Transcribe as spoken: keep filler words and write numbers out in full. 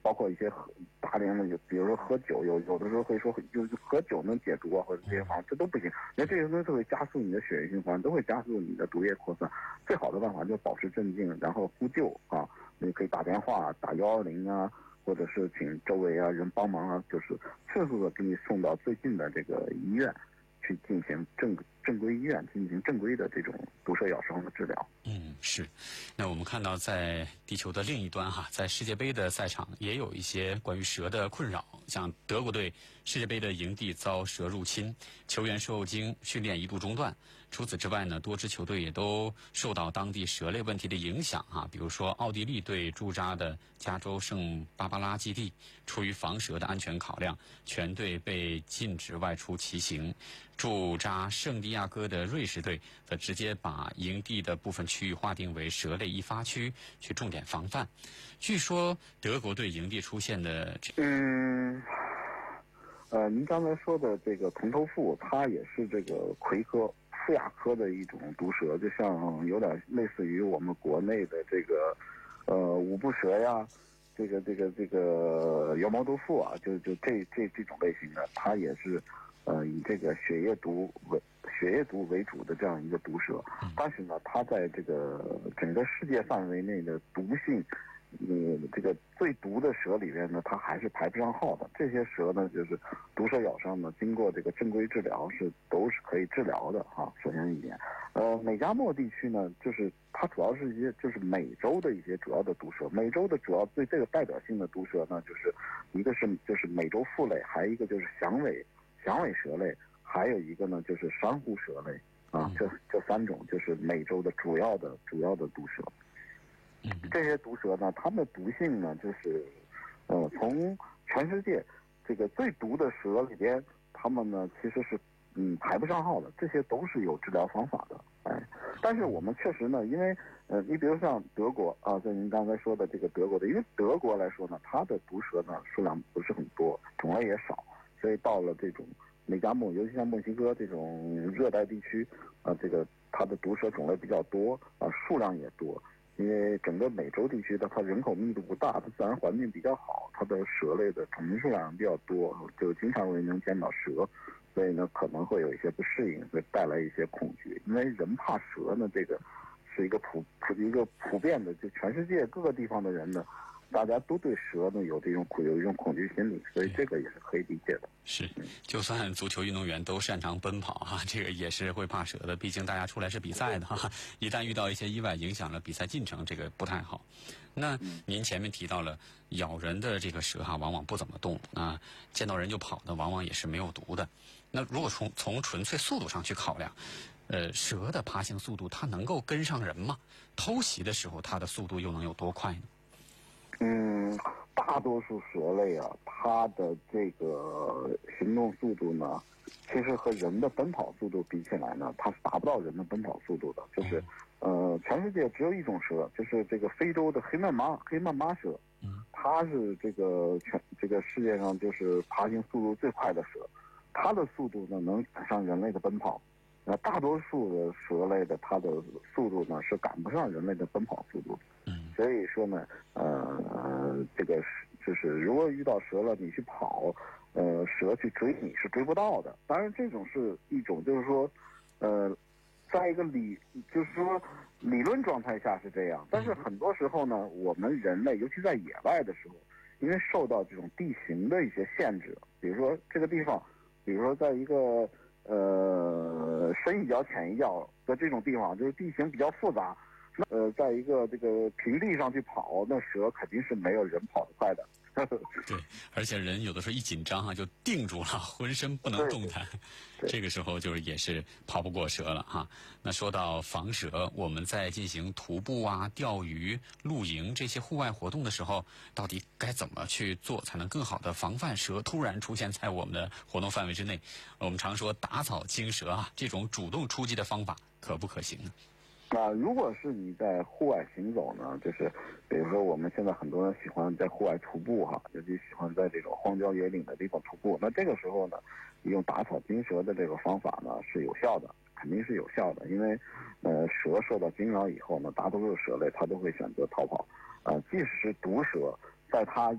包括一些喝大量的，比如说喝酒，有有的时候会说就是喝酒能解毒啊，或者这些方法，这都不行。因为这些东西都会加速你的血液循环，都会加速你的毒液扩散。最好的办法就是保持镇静，然后呼救啊，你可以打电话打幺二零啊，或者是请周围啊人帮忙啊，就是迅速的给你送到最近的这个医院去进行正正规医院进行正规的这种毒蛇咬伤的治疗。 嗯，是。那我们看到在地球的另一端哈，在世界杯的赛场也有一些关于蛇的困扰，像德国队世界杯的营地遭蛇入侵，球员受惊，训练一度中断。除此之外呢，多支球队也都受到当地蛇类问题的影响哈，比如说奥地利队驻扎的加州圣巴巴拉基地，出于防蛇的安全考量，全队被禁止外出骑行。驻扎圣地亚哥的瑞士队则直接把营地的部分区域划定为蛇类易发区，去重点防范。据说德国队营地出现的嗯，呃，您刚才说的这个铜头腹，它也是这个葵科腹亚科的一种毒蛇，就像有点类似于我们国内的这个呃五步蛇呀，这个这个这个摇毛豆腐啊，就就这这这种类型的，它也是呃以这个血液毒为血液毒为主的这样一个毒蛇，但是呢，它在这个整个世界范围内的毒性。嗯，这个最毒的蛇里面呢，它还是排不上号的。这些蛇呢，就是毒蛇咬伤呢，经过这个正规治疗是都是可以治疗的哈。首先一点，呃，美加墨地区呢，就是它主要是一些就是美洲的一些主要的毒蛇。美洲的主要最这个代表性的毒蛇呢，就是一个是就是美洲腹类，还有一个就是响尾响尾蛇类，还有一个呢就是珊瑚蛇类啊。这这三种就是美洲的主要的主要的毒蛇。这些毒蛇呢，它们的毒性呢，就是，呃，从全世界这个最毒的蛇里边，它们呢其实是嗯排不上号的，这些都是有治疗方法的，哎，但是我们确实呢，因为呃，你比如像德国啊，在您刚才说的这个德国的，因为德国来说呢，它的毒蛇呢数量不是很多，种类也少，所以到了这种美加墨，尤其像墨西哥这种热带地区啊，这个它的毒蛇种类比较多啊，数量也多。因为整个美洲地区的它人口密度不大，它自然环境比较好，它的蛇类的种类数量比较多，就经常会能见到蛇，所以呢可能会有一些不适应，会带来一些恐惧。因为人怕蛇呢，这个是一个普普一个普遍的，就全世界各个地方的人呢，大家都对蛇呢有这种有一种恐惧心理，所以这个也是可以理解的。 是，就算足球运动员都擅长奔跑哈，这个也是会怕蛇的。毕竟大家出来是比赛的哈，一旦遇到一些意外，影响了比赛进程，这个不太好。那您前面提到了咬人的这个蛇哈，往往不怎么动，那见到人就跑的，往往也是没有毒的。那如果从从纯粹速度上去考量，呃，蛇的爬行速度它能够跟上人吗？偷袭的时候，它的速度又能有多快呢？ 嗯，大多数蛇类啊，它的这个行动速度呢，其实和人的奔跑速度比起来呢，它是达不到人的奔跑速度的。就是，呃，全世界只有一种蛇，就是这个非洲的黑曼麻黑曼麻蛇，它是这个全这个世界上就是爬行速度最快的蛇，它的速度呢能赶上人类的奔跑。那大多数的蛇类的它的速度呢是赶不上人类的奔跑速度的。所以说呢，呃，这个就是如果遇到蛇了，你去跑，呃，蛇去追你是追不到的。当然，这种是一种，就是说，呃，在一个理，就是说理论状态下是这样。但是很多时候呢，我们人类，尤其在野外的时候，因为受到这种地形的一些限制，比如说这个地方，比如说在一个呃深一脚浅一脚的这种地方，就是地形比较复杂。呃，在一个这个平地上去跑，那蛇肯定是没有人跑得快的。 对，而且人有的时候一紧张哈、啊，就定住了，浑身不能动弹，这个时候就是也是跑不过蛇了哈。那说到防蛇，我们在进行徒步啊、钓鱼、露营这些户外活动的时候，到底该怎么去做，才能更好的防范蛇突然出现在我们的活动范围之内？我们常说打草惊蛇啊，这种主动出击的方法可不可行呢？ 那如果是你在户外行走呢，就是比如说我们现在很多人喜欢在户外徒步哈，尤其喜欢在这种荒郊野岭的地方徒步。那这个时候呢，用打草惊蛇的这个方法呢是有效的，肯定是有效的。因为呃蛇受到惊扰以后呢，大多数蛇类它都会选择逃跑。呃，即使是毒蛇，在它